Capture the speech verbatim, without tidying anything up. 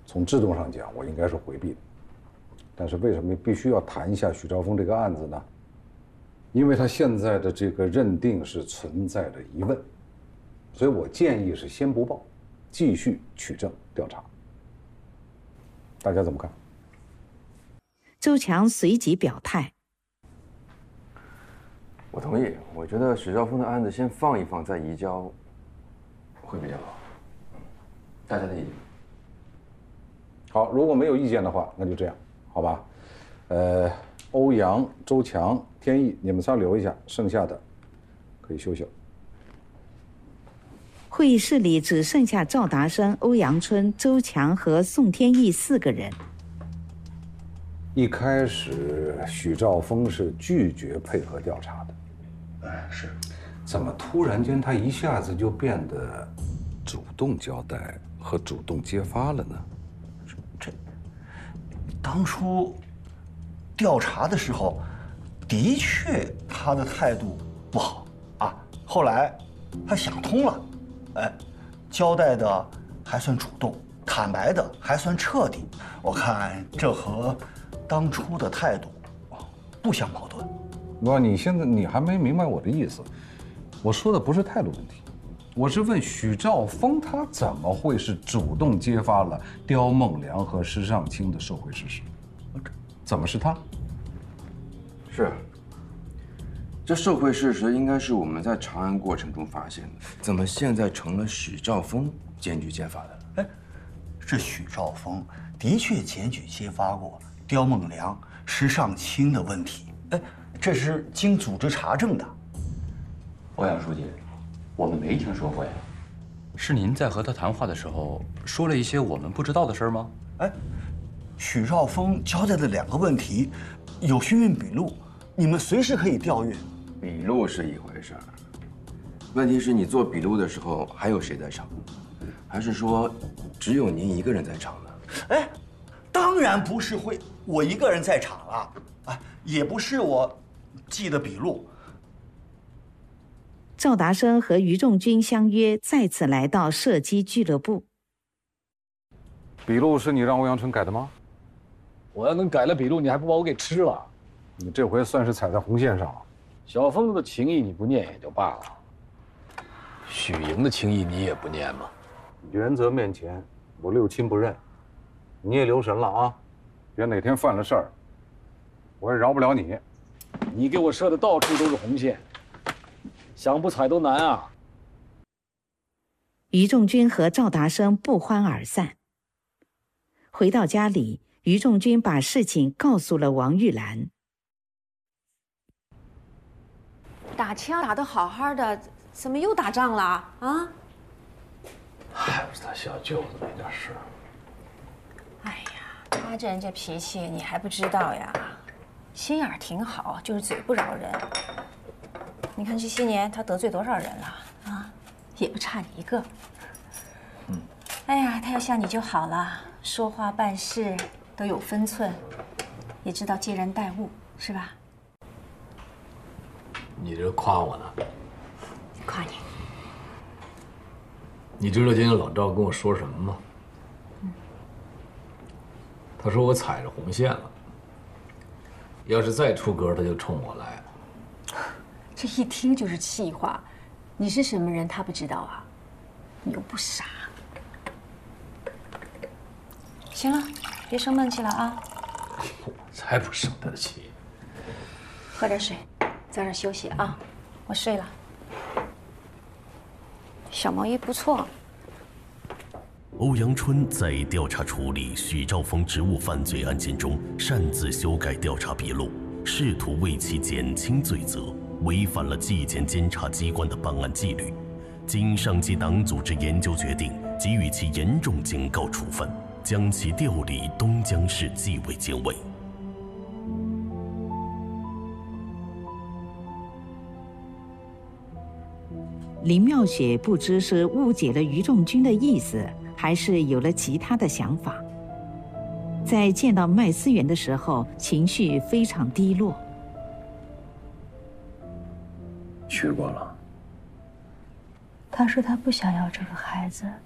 从制度上讲，我应该是回避的。但是为什么必须要谈一下许兆丰这个案子呢？因为他现在的这个认定是存在着疑问，所以我建议是先不报，继续取证调查。大家怎么看？ 周强随即表态： 我同意，我觉得许兆丰的案子先放一放，再移交，会比较好。大家的意见？ 好，如果没有意见的话，那就这样，好吧？呃，欧阳、周强、天意，你们仨留一下，剩下的可以休息了。 会议室里只剩下赵达生、欧阳春、周强和宋天意四个人。 一开始，许兆丰是拒绝配合调查的。 哎，是。 怎么突然间他一下子就变得主动交代和主动揭发了呢？ 这，当初调查的时候，的确他的态度不好啊。后来他想通了。哎，交代的还算主动，坦白的还算彻底。我看这和当初的态度不相矛盾。 不，你现在你还没明白我的意思。我说的不是态度问题，我是问许兆丰他怎么会是主动揭发了刁梦良和施尚卿的受贿事实？怎么是他？ 是。这受贿事实应该是我们在查案过程中发现的，怎么现在成了许兆丰检举揭发的了？ 哎，这许兆丰的确检举揭发过刁梦良、施尚卿的问题，哎，这是经组织查证的。 欧阳书记，我们没听说过呀。是您在和他谈话的时候说了一些我们不知道的事吗？ 哎，许兆丰交代的两个问题，有讯运笔录，你们随时可以调阅。 笔录是一回事儿，问题是你做笔录的时候还有谁在场？还是说只有您一个人在场呢？ 哎，当然不是会我一个人在场了，啊，也不是我记的笔录。 赵达生和于仲军相约再次来到射击俱乐部。 笔录是你让欧阳春改的吗？ 我要能改了笔录，你还不把我给吃了？ 你这回算是踩在红线上了。 小疯子的情谊你不念也就罢了，许莹的情谊你也不念吗？ 原则面前，我六亲不认，你也留神了啊，别哪天犯了事儿，我也饶不了你。 你给我设的到处都是红线，想不踩都难啊！ 于仲军和赵达生不欢而散。回到家里，于仲军把事情告诉了王玉兰。 打枪打得好好的，怎么又打仗了啊？ 还不是他小舅子那点事。 哎呀，他这人这脾气你还不知道呀？心眼儿挺好，就是嘴不饶人。你看这些年他得罪多少人了啊？也不差你一个。嗯。哎呀，他要像你就好了，说话办事都有分寸，也知道接人待物，是吧？ 你这夸我呢？ 夸你。 你知道今天老赵跟我说什么吗？嗯。他说我踩着红线了，要是再出格，他就冲我来。 这一听就是气话。你是什么人，他不知道啊？你又不傻。行了，别生闷气了啊！ 我才不生他的气。 喝点水。在这休息啊，我睡了。小毛衣不错。 欧阳春在调查处理许兆丰职务犯罪案件中擅自修改调查笔录，试图为其减轻罪责，违反了纪检监察机关的办案纪律。经上级党组织研究决定，给予其严重警告处分，将其调离东江市纪委监委。 林妙雪不知是误解了于仲军的意思，还是有了其他的想法。在见到麦思源的时候，情绪非常低落。 去过了。 他说他不想要这个孩子，